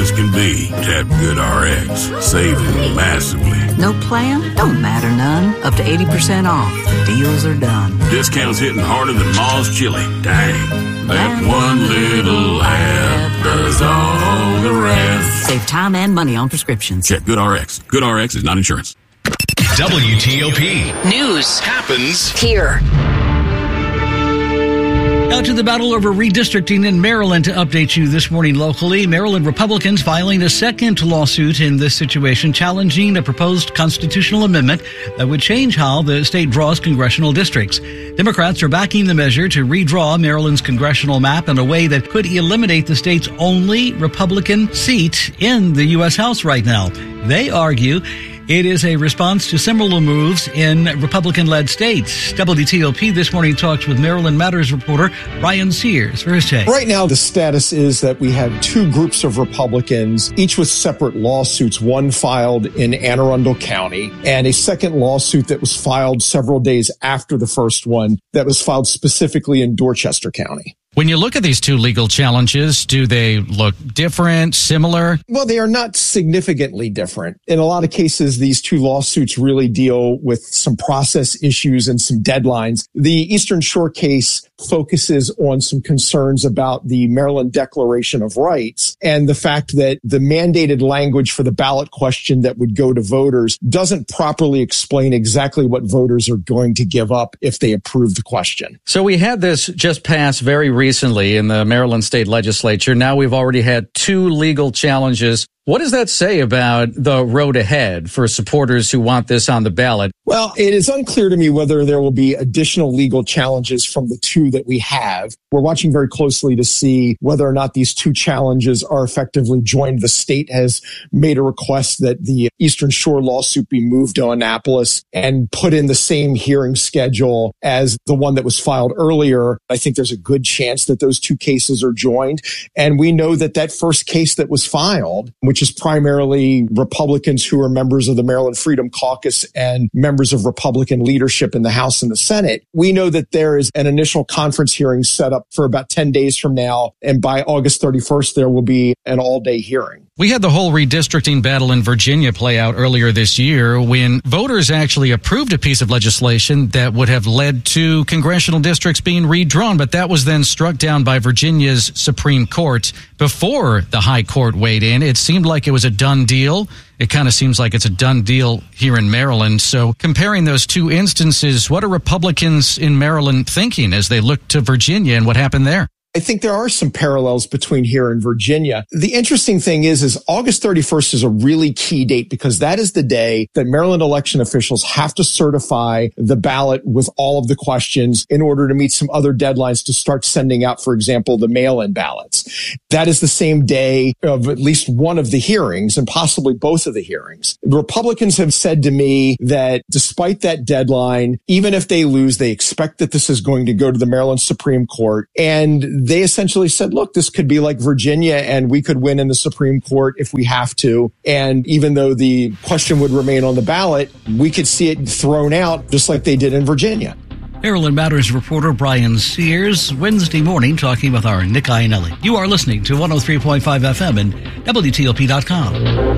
as can be. Tap GoodRx, saving massively. No plan? Don't matter none. Up to 80% off. Deals are done. Discounts hitting harder than Ma's chili. Dang. That one little app does all the rest. Save time and money on prescriptions. Check GoodRx. GoodRx is not insurance. WTOP. News Happens here. Now to the battle over redistricting in Maryland to update you this morning locally. Maryland Republicans filing a second lawsuit in this situation, challenging a proposed constitutional amendment that would change how the state draws congressional districts. Democrats are backing the measure to redraw Maryland's congressional map in a way that could eliminate the state's only Republican seat in the U.S. House right now. They argue it is a response to similar moves in Republican-led states. WTOP this morning talks with Maryland Matters reporter Brian Sears for his take. Right now, the status is that we have two groups of Republicans, each with separate lawsuits, one filed in Anne Arundel County and a second lawsuit that was filed several days after the first one that was filed specifically in Dorchester County. When you look at these two legal challenges, do they look different, similar? Well, they are not significantly different. In a lot of cases, these two lawsuits really deal with some process issues and some deadlines. The Eastern Shore case focuses on some concerns about the Maryland Declaration of Rights and the fact that the mandated language for the ballot question that would go to voters doesn't properly explain exactly what voters are going to give up if they approve the question. So we had this just pass very recently in the Maryland State Legislature. Now we've already had two legal challenges. What does that say about the road ahead for supporters who want this on the ballot? Well, it is unclear to me whether there will be additional legal challenges from the two that we have. We're watching very closely to see whether or not these two challenges are effectively joined. The state has made a request that the Eastern Shore lawsuit be moved to Annapolis and put in the same hearing schedule as the one that was filed earlier. I think there's a good chance that those two cases are joined. And we know that that first case that was filed, which is primarily Republicans who are members of the Maryland Freedom Caucus and members of Republican leadership in the House and the Senate. We know that there is an initial conference hearing set up for about 10 days from now. And by August 31st, there will be an all-day hearing. We had the whole redistricting battle in Virginia play out earlier this year when voters actually approved a piece of legislation that would have led to congressional districts being redrawn, but that was then struck down by Virginia's Supreme Court before the High Court weighed in. It seemed like it was a done deal. It kind of seems like it's a done deal here in Maryland. So comparing those two instances, what are Republicans in Maryland thinking as they look to Virginia and what happened there? I think there are some parallels between here and Virginia. The interesting thing is August 31st is a really key date because that is the day that Maryland election officials have to certify the ballot with all of the questions in order to meet some other deadlines to start sending out, for example, the mail-in ballots. That is the same day of at least one of the hearings and possibly both of the hearings. The Republicans have said to me that despite that deadline, even if they lose, they expect that this is going to go to the Maryland Supreme Court. And they essentially said, look, this could be like Virginia and we could win in the Supreme Court if we have to. And even though the question would remain on the ballot, we could see it thrown out just like they did in Virginia. Maryland Matters reporter Brian Sears, Wednesday morning, talking with our Nick Iannelli. You are listening to 103.5 FM and WTOP.com.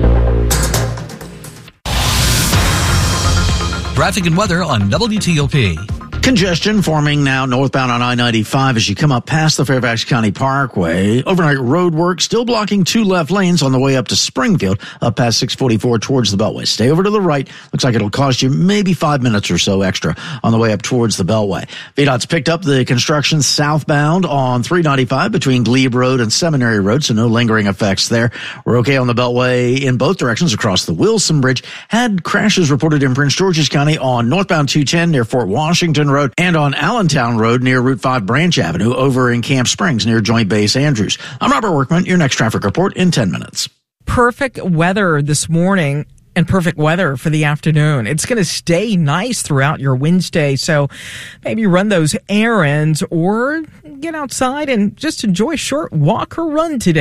Traffic and weather on WTOP. Congestion forming now northbound on I-95 as you come up past the Fairfax County Parkway. Overnight road work still blocking two left lanes on the way up to Springfield, up past 644 towards the Beltway. Stay over to the right. Looks like it'll cost you maybe 5 minutes or so extra on the way up towards the Beltway. VDOT's picked up the construction southbound on 395 between Glebe Road and Seminary Road, so no lingering effects there. We're okay on the Beltway in both directions across the Wilson Bridge. Had crashes reported in Prince George's County on northbound 210 near Fort Washington Road and on Allentown Road near Route 5 Branch Avenue over in Camp Springs near Joint Base Andrews. I'm Robert Workman, your next traffic report in 10 minutes. Perfect weather this morning and perfect weather for the afternoon. It's going to stay nice throughout your Wednesday, so maybe run those errands or get outside and just enjoy a short walk or run today.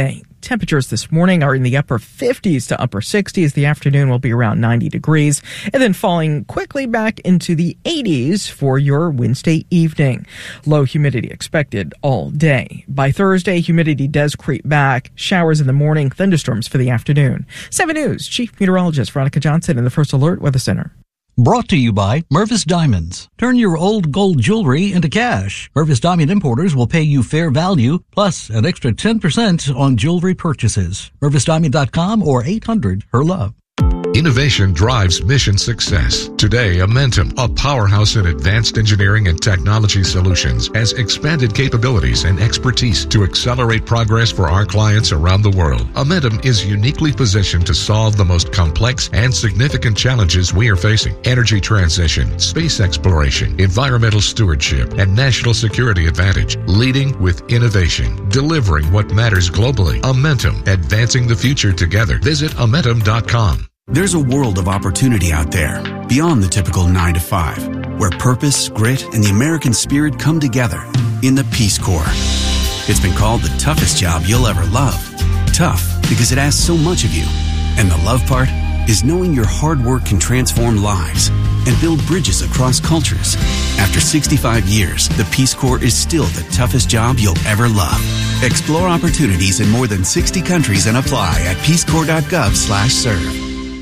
Temperatures this morning are in the upper 50s to upper 60s. The afternoon will be around 90 degrees, and then falling quickly back into the 80s for your Wednesday evening. Low humidity expected all day. By Thursday, humidity does creep back. Showers in the morning, thunderstorms for the afternoon. 7 News Chief Meteorologist Veronica Johnson in the First Alert Weather Center. Brought to you by Mervis Diamonds. Turn your old gold jewelry into cash. Mervis Diamond Importers will pay you fair value plus an extra 10% on jewelry purchases. MervisDiamond.com or 800-HER-LOVE. Innovation drives mission success. Today, Amentum, a powerhouse in advanced engineering and technology solutions, has expanded capabilities and expertise to accelerate progress for our clients around the world. Amentum is uniquely positioned to solve the most complex and significant challenges we are facing: energy transition, space exploration, environmental stewardship, and national security advantage. Leading with innovation, delivering what matters globally. Amentum, advancing the future together. Visit Amentum.com. There's a world of opportunity out there, beyond the typical 9 to 5, where purpose, grit, and the American spirit come together in the Peace Corps. It's been called the toughest job you'll ever love. Tough because it asks so much of you. And the love part is knowing your hard work can transform lives and build bridges across cultures. After 65 years, the Peace Corps is still the toughest job you'll ever love. Explore opportunities in more than 60 countries and apply at peacecorps.gov/serve.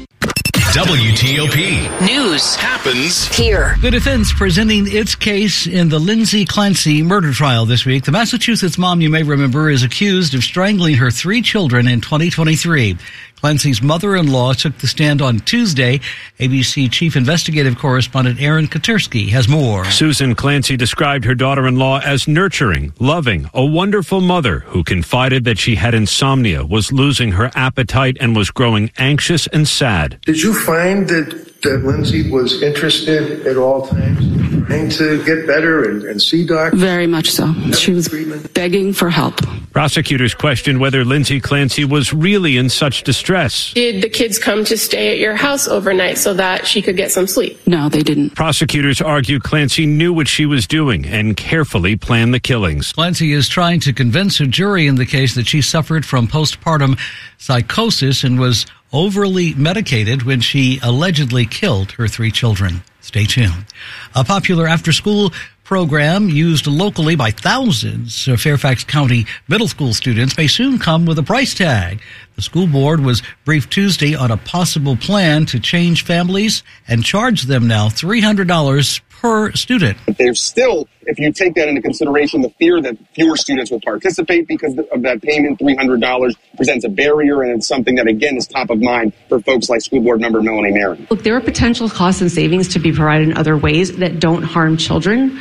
WTOP. News happens here. The defense presenting its case in the Lindsay Clancy murder trial this week. The Massachusetts mom, you may remember, is accused of strangling her 3 children in 2023. Clancy's mother-in-law took the stand on Tuesday. ABC Chief Investigative Correspondent Aaron Katersky has more. Susan Clancy described her daughter-in-law as nurturing, loving, a wonderful mother who confided that she had insomnia, was losing her appetite, and was growing anxious and sad. Did you find that Lindsay was interested at all times trying to get better and see doctors? Very much so. She was begging for help. Prosecutors questioned whether Lindsay Clancy was really in such distress. Did the kids come to stay at your house overnight so that she could get some sleep? No, they didn't. Prosecutors argued Clancy knew what she was doing and carefully planned the killings. Clancy is trying to convince a jury in the case that she suffered from postpartum psychosis and was overly medicated when she allegedly killed her 3 children. Stay tuned. A popular after-school program used locally by thousands of Fairfax County middle school students may soon come with a price tag. The school board was briefed Tuesday on a possible plan to change families and charge them now $300 per student. But there's still, if you take that into consideration, the fear that fewer students will participate because of that payment. $300 presents a barrier, and it's something that, again, is top of mind for folks like school board member Melanie Marin. Look, there are potential costs and savings to be provided in other ways that don't harm children,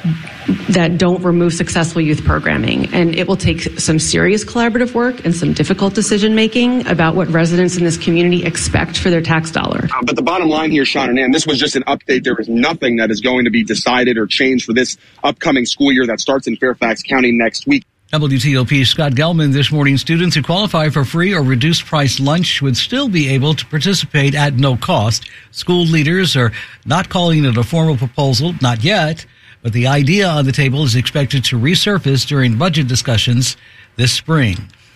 that don't remove successful youth programming. And it will take some serious collaborative work and some difficult decision making about what residents in this community expect for their tax dollar. But the bottom line here, Sean and Ann, this was just an update. There is nothing that is going to be decided or changed for this upcoming school year that starts in Fairfax County next week. WTOP's Scott Gelman this morning. Students who qualify for free or reduced price lunch would still be able to participate at no cost. School leaders are not calling it a formal proposal, not yet, but the idea on the table is expected to resurface during budget discussions this spring.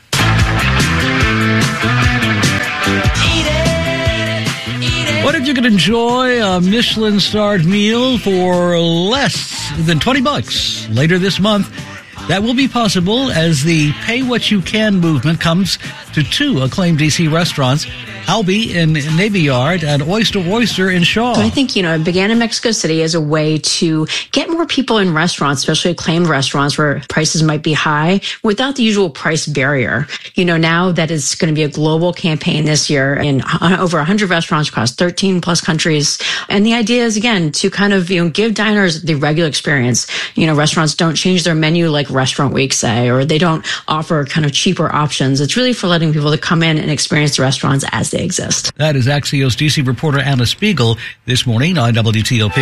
What if you could enjoy a Michelin-starred meal for less than $20 later this month? That will be possible as the Pay What You Can movement comes to 2 acclaimed D.C. restaurants, Albee in Navy Yard and Oyster in Shaw. So I think, it began in Mexico City as a way to get more people in restaurants, especially acclaimed restaurants where prices might be high, without the usual price barrier. Now that it's going to be a global campaign this year in over 100 restaurants across 13 plus countries. And the idea is, again, to kind of, give diners the regular experience. Restaurants don't change their menu like Restaurant Week, say, or they don't offer kind of cheaper options. It's really for letting people to come in and experience the restaurants as they exist. That is Axios DC reporter Anna Spiegel this morning on WTOP.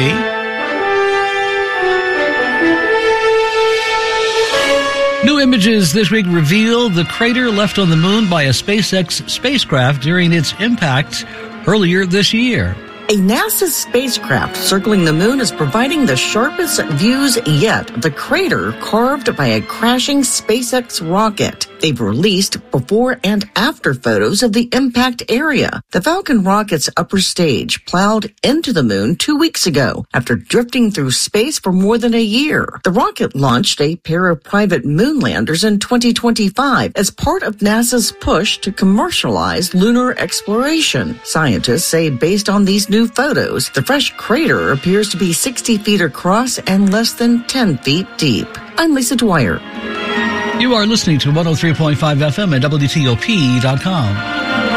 New images this week reveal the crater left on the moon by a SpaceX spacecraft during its impact earlier this year. A NASA spacecraft circling the moon is providing the sharpest views yet. The crater carved by a crashing SpaceX rocket. They've released before and after photos of the impact area. The Falcon rocket's upper stage plowed into the moon 2 weeks ago after drifting through space for more than a year. The rocket launched a pair of private moon landers in 2025 as part of NASA's push to commercialize lunar exploration. Scientists say based on these new photos, the fresh crater appears to be 60 feet across and less than 10 feet deep. I'm Lisa Dwyer. You are listening to 103.5 FM at WTOP.com.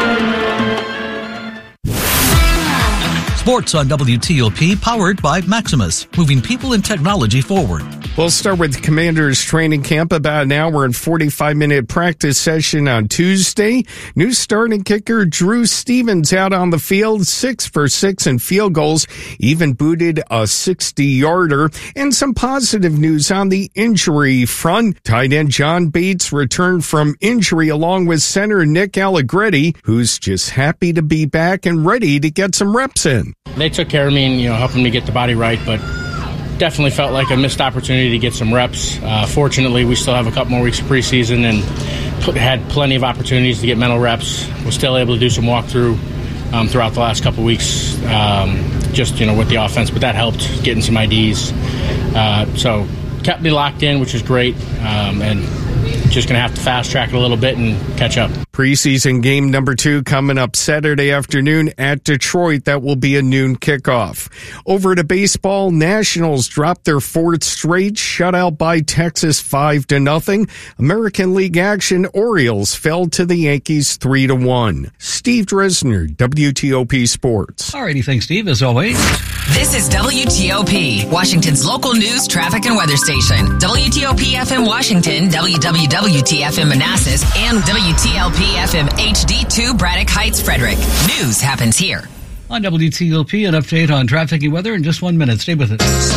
Sports on WTOP, powered by Maximus, moving people and technology forward. We'll start with Commanders training camp, about an hour and 45-minute practice session on Tuesday. New starting kicker Drew Stevens out on the field, 6 for 6 in field goals, even booted a 60-yarder. And some positive news on the injury front. Tight end John Bates returned from injury along with center Nick Allegretti, who's just happy to be back and ready to get some reps in. They took care of me and, helping me get the body right, but definitely felt like a missed opportunity to get some reps. Fortunately, we still have a couple more weeks of preseason and had plenty of opportunities to get mental reps. Was still able to do some walkthrough throughout the last couple weeks, with the offense, but that helped getting some IDs. So kept me locked in, which is great, and just going to have to fast track it a little bit and catch up. Preseason game number 2 coming up Saturday afternoon at Detroit. That will be a noon kickoff. Over to baseball, Nationals dropped their 4th straight, shutout by Texas 5-0. American League action, Orioles fell to the Yankees 3-1. Steve Dresner, WTOP Sports. Alrighty, thanks, Steve, as always. This is WTOP, Washington's local news, traffic, and weather station. WTOP FM Washington, WWWT FM Manassas, and WTLP FM HD2 Braddock Heights, Frederick. News happens here. On WTOP, an update on traffic and weather in just 1 minute. Stay with us.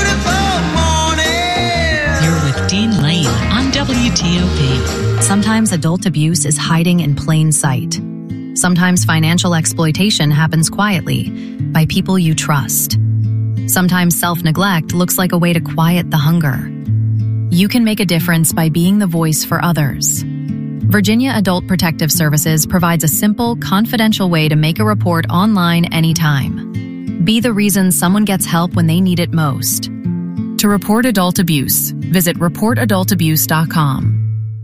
You're with Dean Lane on WTOP. Sometimes adult abuse is hiding in plain sight. Sometimes financial exploitation happens quietly by people you trust. Sometimes self-neglect looks like a way to quiet the hunger. You can make a difference by being the voice for others. Virginia Adult Protective Services provides a simple, confidential way to make a report online anytime. Be the reason someone gets help when they need it most. To report adult abuse, visit reportadultabuse.com.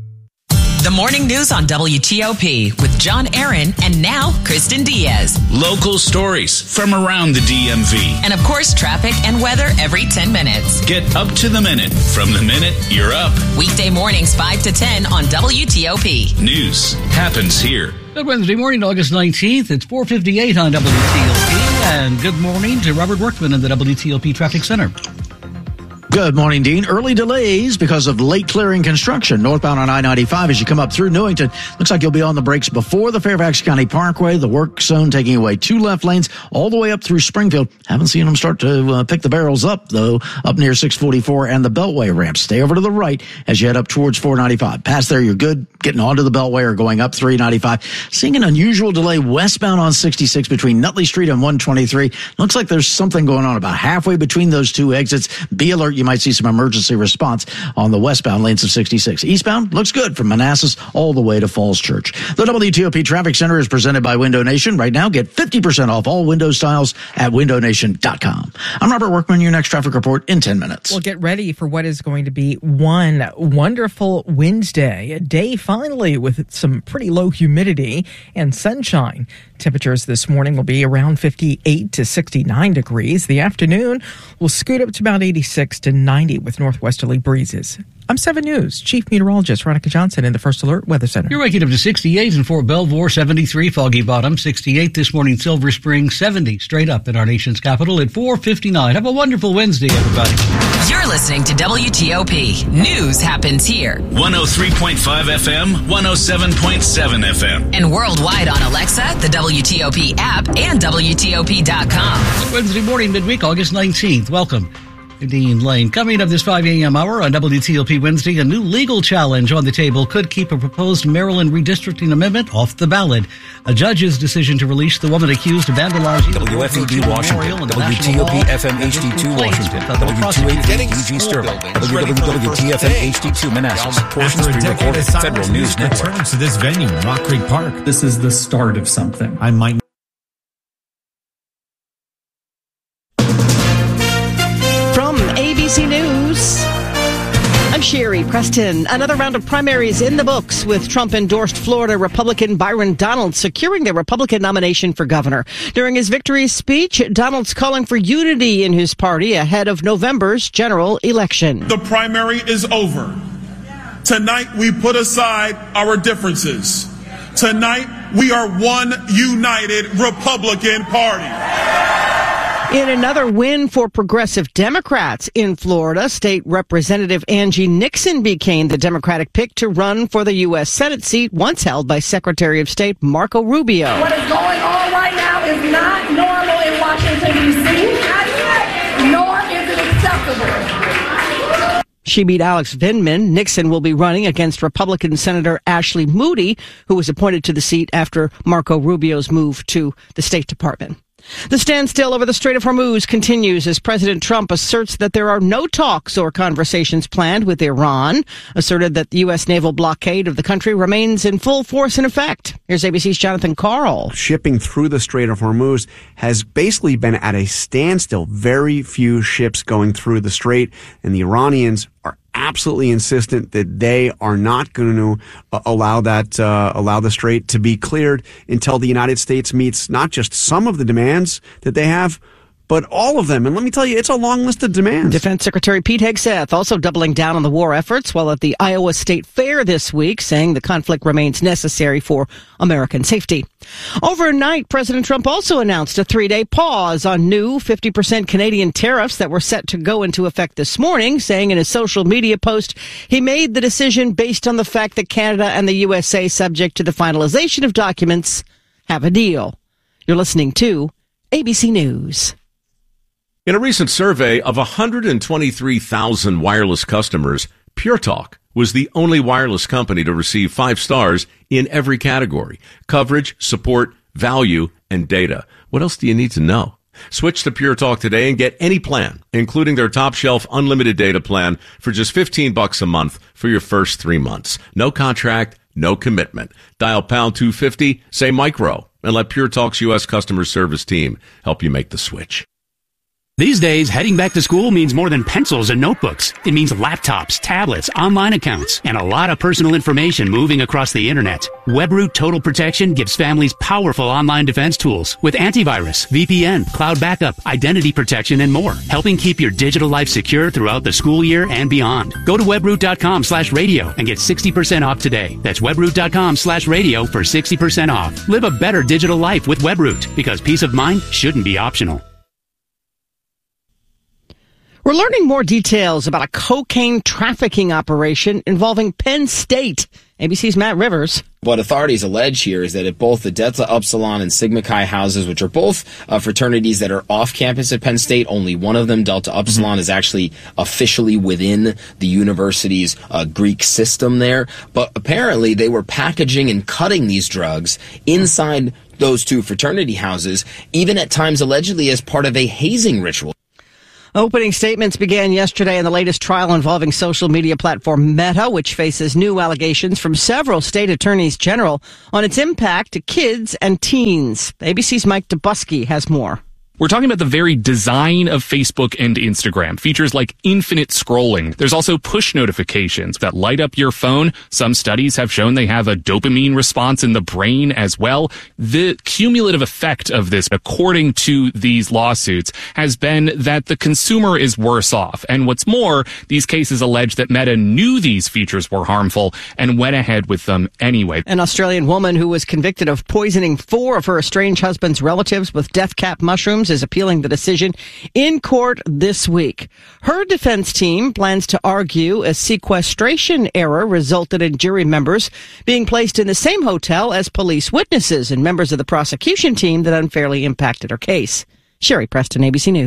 The morning news on WTOP with John Aaron and now Kristen Diaz. Local stories from around the DMV. And of course, traffic and weather every 10 minutes. Get up to the minute from the minute you're up. Weekday mornings 5 to 10 on WTOP. News happens here. Good Wednesday morning, August 19th. It's 4:58 on WTOP. And good morning to Robert Workman in the WTOP Traffic Center. Good morning, Dean. Early delays because of late clearing construction northbound on I-95 as you come up through Newington. Looks like you'll be on the brakes before the Fairfax County Parkway. The work zone taking away 2 left lanes all the way up through Springfield. Haven't seen them start to pick the barrels up, though, up near 644 and the Beltway ramp. Stay over to the right as you head up towards 495. Past there, you're good. Getting onto the Beltway or going up 395. Seeing an unusual delay westbound on 66 between Nutley Street and 123. Looks like there's something going on about halfway between those 2 exits. Be alert. You might see some emergency response on the westbound lanes of 66. Eastbound looks good from Manassas all the way to Falls Church. The WTOP Traffic Center is presented by Window Nation. Right now, get 50% off all window styles at windownation.com. I'm Robert Workman, your next traffic report in 10 minutes. Well, get ready for what is going to be one wonderful Wednesday, a day finally with some pretty low humidity and sunshine. Temperatures this morning will be around 58 to 69 degrees. The afternoon will scoot up to about 86 to 90 with northwesterly breezes. I'm 7 News Chief Meteorologist Veronica Johnson in the First Alert Weather Center. You're waking up to 68 in Fort Belvoir, 73 Foggy Bottom, 68 this morning Silver Spring, 70 straight up in our nation's capital at 4:59. Have a wonderful Wednesday, everybody. You're listening to WTOP. News happens here. 103.5 FM, 107.7 FM. And worldwide on Alexa, the WTOP app, and WTOP.com. Wednesday morning, midweek, August 19th. Welcome. Dean Lane. Coming up this 5 a.m. hour on WTOP Wednesday, a new legal challenge on the table could keep a proposed Maryland redistricting amendment off the ballot. A judge's decision to release the woman accused of vandalizing WFED Washington, WTOP FM HD2 Washington, W280 PG Sterling, WWTFM HD2 Manassas, portions pre-recorded, Federal News Network. Returns to this venue, Rock Creek Park. This is the start of something. I might. From ABC News, I'm Sherry Preston. Another round of primaries in the books, with Trump-endorsed Florida Republican Byron Donalds securing the Republican nomination for governor. During his victory speech, Donalds calling for unity in his party ahead of November's general election. The primary is over. Tonight, we put aside our differences. Tonight, we are one united Republican Party. In another win for progressive Democrats in Florida, State Representative Angie Nixon became the Democratic pick to run for the U.S. Senate seat once held by Secretary of State Marco Rubio. What is going on right now is not normal in Washington, D.C., nor is it acceptable. She beat Alex Vindman. Nixon will be running against Republican Senator Ashley Moody, who was appointed to the seat after Marco Rubio's move to the State Department. The standstill over the Strait of Hormuz continues as President Trump asserts that there are no talks or conversations planned with Iran, asserted that the U.S. naval blockade of the country remains in full force in effect. Here's ABC's Jonathan Karl. Shipping through the Strait of Hormuz has basically been at a standstill. Very few ships going through the strait, and the Iranians are absolutely insistent that they are not going to allow the strait to be cleared until the United States meets not just some of the demands that they have, but all of them. And let me tell you, it's a long list of demands. Defense Secretary Pete Hegseth also doubling down on the war efforts while at the Iowa State Fair this week, saying the conflict remains necessary for American safety. Overnight, President Trump also announced a 3-day pause on new 50% Canadian tariffs that were set to go into effect this morning, saying in a social media post he made the decision based on the fact that Canada and the USA, subject to the finalization of documents, have a deal. You're listening to ABC News. In a recent survey of 123,000 wireless customers, Pure Talk was the only wireless company to receive 5 stars in every category: coverage, support, value, and data. What else do you need to know? Switch to Pure Talk today and get any plan, including their top shelf unlimited data plan, for just $15 a month for your first 3 months. No contract, no commitment. Dial pound 250, say micro, and let Pure Talk's U.S. customer service team help you make the switch. These days, heading back to school means more than pencils and notebooks. It means laptops, tablets, online accounts, and a lot of personal information moving across the internet. WebRoot Total Protection gives families powerful online defense tools with antivirus, VPN, cloud backup, identity protection, and more, helping keep your digital life secure throughout the school year and beyond. Go to webroot.com/radio and get 60% off today. That's webroot.com/radio for 60% off. Live a better digital life with WebRoot, because peace of mind shouldn't be optional. We're learning more details about a cocaine trafficking operation involving Penn State. ABC's Matt Rivers. What authorities allege here is that at both the Delta Upsilon and Sigma Chi houses, which are both fraternities that are off campus at Penn State, only one of them, Delta Upsilon, is actually officially within the university's Greek system there. But apparently they were packaging and cutting these drugs inside those two fraternity houses, even at times allegedly as part of a hazing ritual. Opening statements began yesterday in the latest trial involving social media platform Meta, which faces new allegations from several state attorneys general on its impact to kids and teens. ABC's Mike Dubusky has more. We're talking about the very design of Facebook and Instagram. Features like infinite scrolling. There's also push notifications that light up your phone. Some studies have shown they have a dopamine response in the brain as well. The cumulative effect of this, according to these lawsuits, has been that the consumer is worse off. And what's more, these cases allege that Meta knew these features were harmful and went ahead with them anyway. An Australian woman who was convicted of poisoning 4 of her estranged husband's relatives with death cap mushrooms is appealing the decision in court this week. Her defense team plans to argue a sequestration error resulted in jury members being placed in the same hotel as police witnesses and members of the prosecution team that unfairly impacted her case. Sherry Preston, ABC News.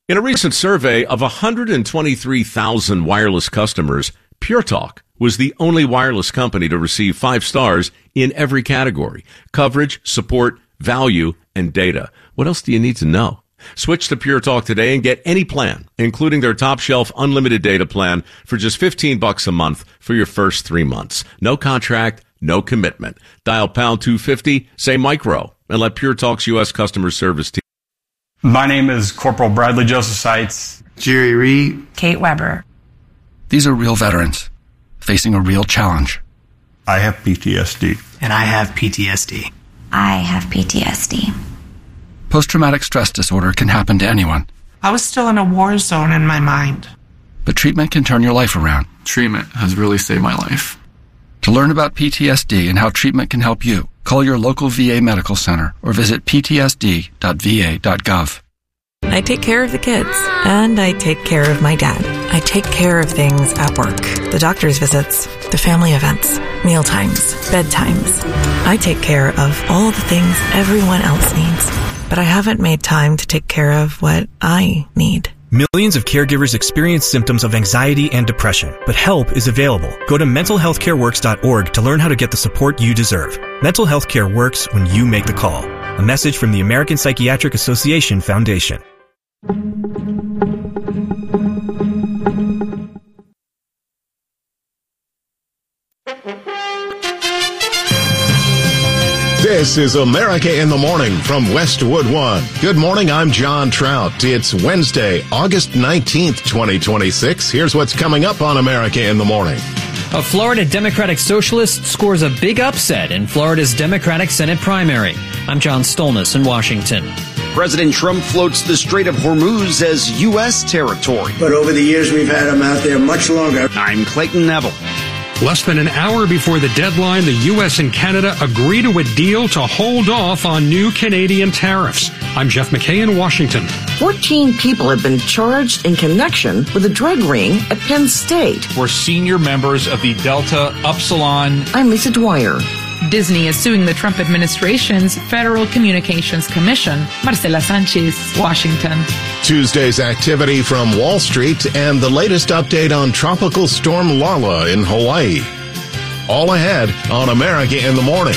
In a recent survey of 123,000 wireless customers, Pure Talk was the only wireless company to receive 5 stars in every category: coverage, support, value, and data. What else do you need to know? Switch to Pure Talk today and get any plan, including their top shelf unlimited data plan, for just $15 a month for your first 3 months. No contract, no commitment. Dial pound 250, say micro, and let Pure Talk's U.S. customer service team. My name is Corporal Bradley Joseph Seitz. Jerry Reed. Kate Weber. These are real veterans facing a real challenge. I have PTSD. And I have PTSD. I have PTSD. Post-traumatic stress disorder can happen to anyone. I was still in a war zone in my mind. But treatment can turn your life around. Treatment has really saved my life. To learn about PTSD and how treatment can help you, call your local VA medical center or visit ptsd.va.gov. I take care of the kids, and I take care of my dad. I take care of things at work. The doctor's visits, the family events, mealtimes, bedtimes. I take care of all the things everyone else needs, but I haven't made time to take care of what I need. Millions of caregivers experience symptoms of anxiety and depression, but help is available. Go to mentalhealthcareworks.org to learn how to get the support you deserve. Mental health care works when you make the call. A message from the American Psychiatric Association Foundation. This is America in the Morning from Westwood One. Good morning, I'm John Trout. It's Wednesday, August 19th, 2026. Here's what's coming up on America in the Morning. A Florida Democratic Socialist scores a big upset in Florida's Democratic Senate primary. I'm John Stolnis in Washington. President Trump floats the Strait of Hormuz as U.S. territory. But over the years, we've had them out there much longer. I'm Clayton Neville. Less than an hour before the deadline, the U.S. and Canada agree to a deal to hold off on new Canadian tariffs. I'm Jeff McKay in Washington. 14 people have been charged in connection with a drug ring at Penn State. We're senior members of the Delta Upsilon. I'm Lisa Dwyer. Disney is suing the Trump administration's Federal Communications Commission. Marcela Sanchez, Washington. Tuesday's activity from Wall Street and the latest update on Tropical Storm Lala in Hawaii. All ahead on America in the Morning.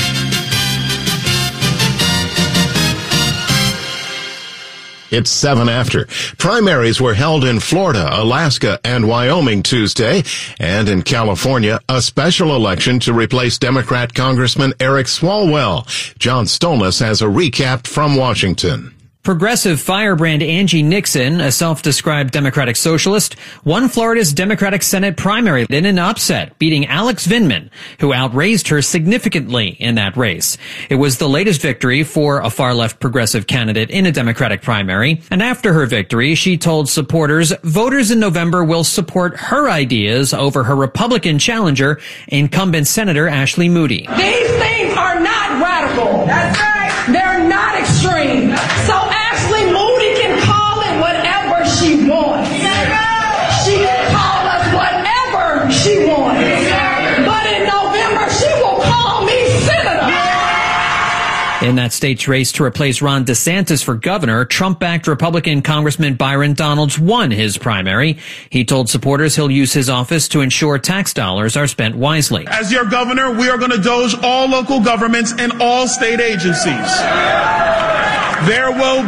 It's 7 after. Primaries were held in Florida, Alaska, and Wyoming Tuesday, and in California, a special election to replace Democrat Congressman Eric Swalwell. John Stolnis has a recap from Washington. Progressive firebrand Angie Nixon, a self-described Democratic Socialist, won Florida's Democratic Senate primary in an upset, beating Alex Vindman, who outraised her significantly in that race. It was the latest victory for a far-left progressive candidate in a Democratic primary, and after her victory, she told supporters voters in November will support her ideas over her Republican challenger, incumbent Senator Ashley Moody. These things are not radical. That's right. They're not extreme. So Ashley Moody can call it whatever she wants. She can call us whatever she wants. But in November, she will call me senator. In that state's race to replace Ron DeSantis for governor, Trump-backed Republican Congressman Byron Donalds won his primary. He told supporters he'll use his office to ensure tax dollars are spent wisely. As your governor, we are going to doge all local governments and all state agencies. There will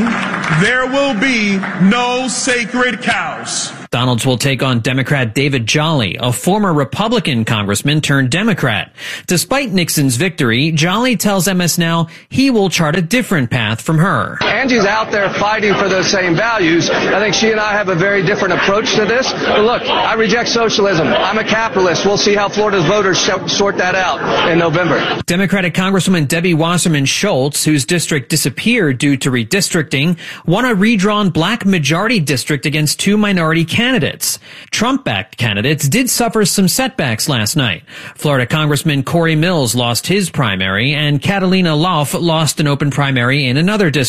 be no sacred cows. Donalds will take on Democrat David Jolly, a former Republican congressman turned Democrat. Despite Nixon's victory, Jolly tells MS Now he will chart a different path from her. Angie's out there fighting for those same values. I think she and I have a very different approach to this. But look, I reject socialism. I'm a capitalist. We'll see how Florida's voters sort that out in November. Democratic Congresswoman Debbie Wasserman Schultz, whose district disappeared due to redistricting, won a redrawn black majority district against two minority candidates. Trump-backed candidates did suffer some setbacks last night. Florida Congressman Corey Mills lost his primary, and Catalina Lauf lost an open primary in another district.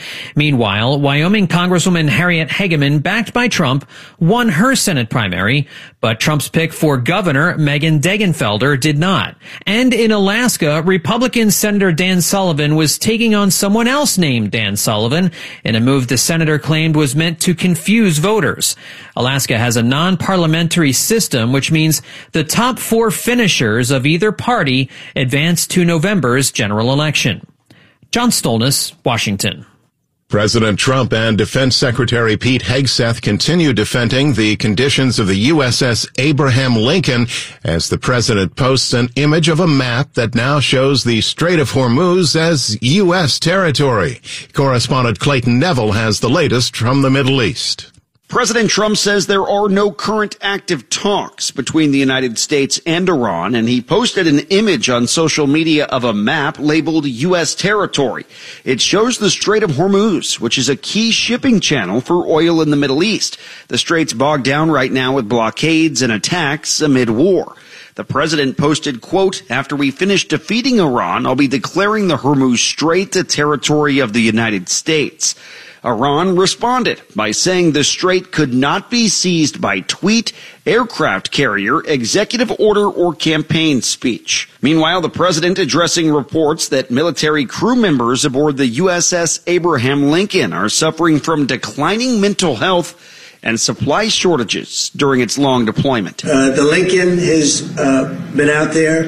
Meanwhile, Wyoming Congresswoman Harriet Hageman, backed by Trump, won her Senate primary, but Trump's pick for governor, Megan Degenfelder, did not. And in Alaska, Republican Senator Dan Sullivan was taking on someone else named Dan Sullivan in a move the senator claimed was meant to confuse voters. Alaska has a non-parliamentary system, which means the top 4 finishers of either party advance to November's general election. John Stolness, Washington. President Trump and Defense Secretary Pete Hegseth continue defending the conditions of the USS Abraham Lincoln as the president posts an image of a map that now shows the Strait of Hormuz as U.S. territory. Correspondent Clayton Neville has the latest from the Middle East. President Trump says there are no current active talks between the United States and Iran, and he posted an image on social media of a map labeled U.S. territory. It shows the Strait of Hormuz, which is a key shipping channel for oil in the Middle East. The strait's bogged down right now with blockades and attacks amid war. The president posted, quote, "After we finish defeating Iran, I'll be declaring the Hormuz Strait the territory of the United States." Iran responded by saying the strait could not be seized by tweet, aircraft carrier, executive order, or campaign speech. Meanwhile, the president addressing reports that military crew members aboard the USS Abraham Lincoln are suffering from declining mental health and supply shortages during its long deployment. The Lincoln has been out there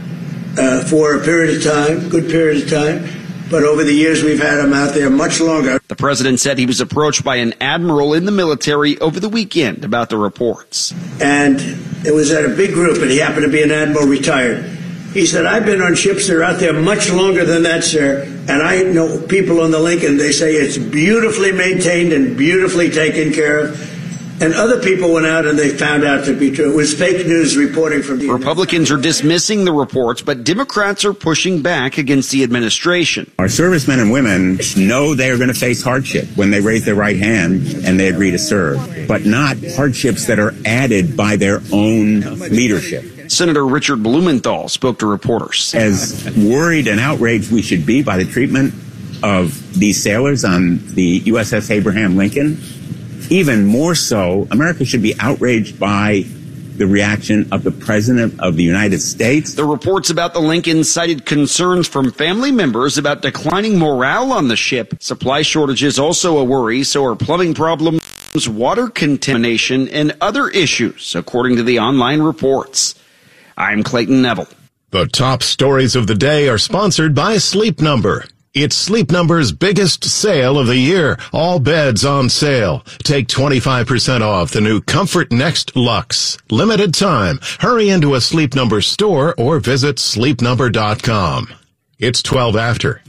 for a period of time, good period of time. But over the years, we've had him out there much longer. The president said he was approached by an admiral in the military over the weekend about the reports. And it was at a big group, and he happened to be an admiral retired. He said, "I've been on ships that are out there much longer than that, sir. And I know people on the Lincoln, they say it's beautifully maintained and beautifully taken care of." And other people went out and they found out to be true. It was fake news reporting from the Republicans are dismissing the reports, but Democrats are pushing back against the administration. Our servicemen and women know they are going to face hardship when they raise their right hand and they agree to serve, but not hardships that are added by their own leadership. Senator Richard Blumenthal spoke to reporters. As worried and outraged we should be by the treatment of these sailors on the USS Abraham Lincoln, even more so, America should be outraged by the reaction of the President of the United States. The reports about the Lincoln cited concerns from family members about declining morale on the ship. Supply shortages also a worry, so are plumbing problems, water contamination, and other issues, according to the online reports. I'm Clayton Neville. The top stories of the day are sponsored by Sleep Number. It's Sleep Number's biggest sale of the year. All beds on sale. Take 25% off the new Comfort Next Luxe. Limited time. Hurry into a Sleep Number store or visit sleepnumber.com. It's 12 after.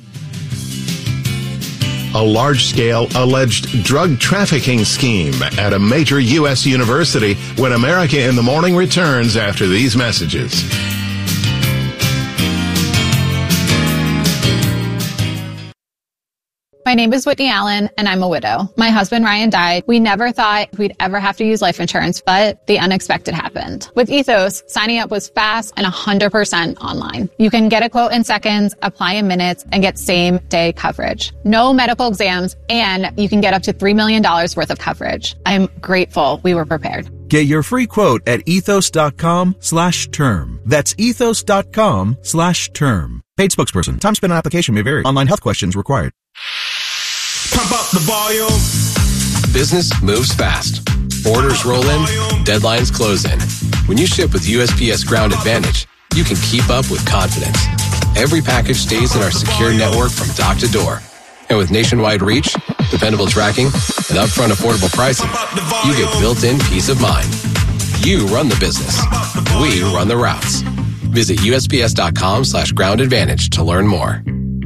A large-scale alleged drug trafficking scheme at a major U.S. university when America in the Morning returns after these messages. My name is Whitney Allen, and I'm a widow. My husband, Ryan, died. We never thought we'd ever have to use life insurance, but the unexpected happened. With Ethos, signing up was fast and 100% online. You can get a quote in seconds, apply in minutes, and get same-day coverage. No medical exams, and you can get up to $3 million worth of coverage. I'm grateful we were prepared. Get your free quote at ethos.com/term. That's ethos.com/term. Paid spokesperson. Time spent on application may vary. Online health questions required. Pump up the volume. Business moves fast. Orders roll in, deadlines close in. When you ship with USPS Ground Advantage, you can keep up with confidence. Every package stays in our secure network from dock to door. And with nationwide reach, dependable tracking, and upfront affordable pricing, you get built-in peace of mind. You run the business. We run the routes. Visit USPS.com/Ground Advantage to learn more.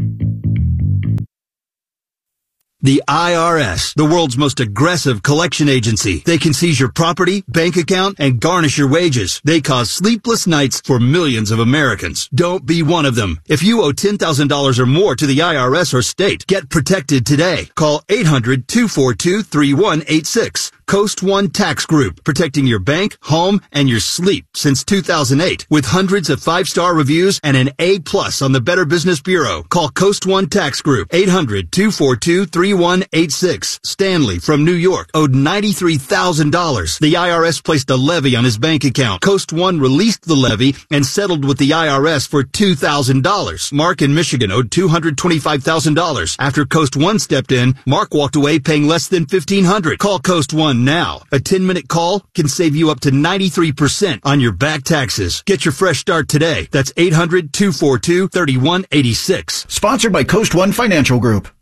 The IRS, the world's most aggressive collection agency. They can seize your property, bank account, and garnish your wages. They cause sleepless nights for millions of Americans. Don't be one of them. If you owe $10,000 or more to the IRS or state, get protected today. Call 800-242-3186. Coast One Tax Group, protecting your bank, home, and your sleep since 2008 with hundreds of 5-star reviews and an A+ on the Better Business Bureau. Call Coast One Tax Group, 800-242-3186. Stanley from New York owed $93,000. The IRS placed a levy on his bank account. Coast One released the levy and settled with the IRS for $2,000. Mark in Michigan owed $225,000. After Coast One stepped in, Mark walked away paying less than $1,500. Call Coast One now. A 10-minute call can save you up to 93% on your back taxes. Get your fresh start today. That's 800-242-3186. Sponsored by Coast One Financial Group.